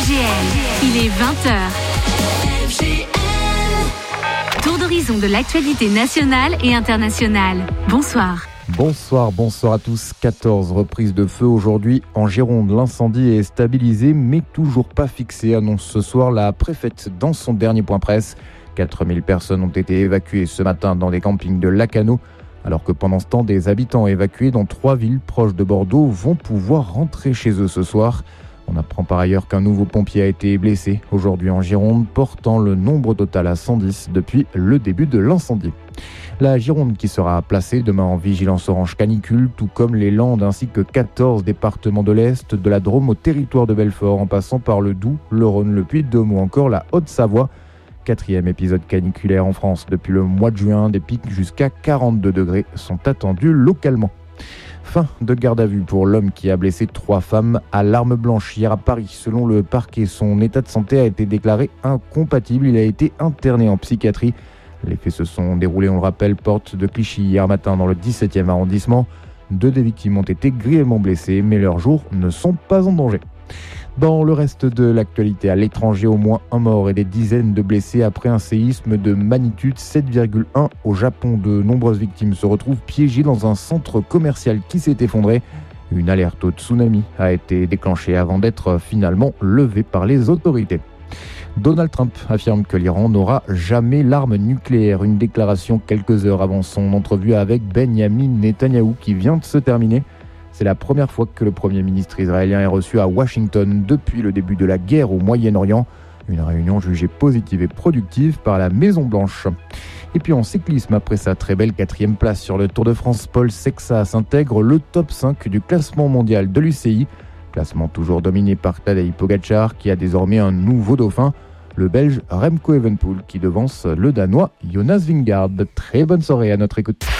FGL, il est 20h. Tour d'horizon de l'actualité nationale et internationale. Bonsoir. Bonsoir à tous. 14 reprises de feu aujourd'hui en Gironde. L'incendie est stabilisé mais toujours pas fixé, annonce ce soir la préfète dans son dernier point presse. 4000 personnes ont été évacuées ce matin dans des campings de Lacanau, alors que pendant ce temps, des habitants évacués dans 3 villes proches de Bordeaux vont pouvoir rentrer chez eux ce soir. On apprend par ailleurs qu'un nouveau pompier a été blessé aujourd'hui en Gironde, portant le nombre total à 110 depuis le début de l'incendie. La Gironde qui sera placée demain en vigilance orange canicule, tout comme les Landes ainsi que 14 départements de l'Est, de la Drôme au territoire de Belfort, en passant par le Doubs, le Rhône, le Puy-de-Dôme ou encore la Haute-Savoie. 4e épisode caniculaire en France depuis le mois de juin, des pics jusqu'à 42 degrés sont attendus localement. Fin de garde à vue pour l'homme qui a blessé 3 femmes à l'arme blanche hier à Paris. Selon le parquet, son état de santé a été déclaré incompatible. Il a été interné en psychiatrie. Les faits se sont déroulés, on le rappelle, porte de Clichy hier matin dans le 17e arrondissement. 2 des victimes ont été grièvement blessées, mais leurs jours ne sont pas en danger. Dans le reste de l'actualité, à l'étranger, au moins un mort et des dizaines de blessés après un séisme de magnitude 7,1 au Japon. De nombreuses victimes se retrouvent piégées dans un centre commercial qui s'est effondré. Une alerte au tsunami a été déclenchée avant d'être finalement levée par les autorités. Donald Trump affirme que l'Iran n'aura jamais l'arme nucléaire. Une déclaration quelques heures avant son entrevue avec Benjamin Netanyahou qui vient de se terminer. C'est la première fois que le Premier ministre israélien est reçu à Washington depuis le début de la guerre au Moyen-Orient. Une réunion jugée positive et productive par la Maison-Blanche. Et puis en cyclisme, après sa très belle 4e place sur le Tour de France, Paul Sexas intègre le top 5 du classement mondial de l'UCI. Classement toujours dominé par Tadej Pogačar qui a désormais un nouveau dauphin, le Belge Remco Evenepoel qui devance le Danois Jonas Vingegaard. Très bonne soirée à notre écoute.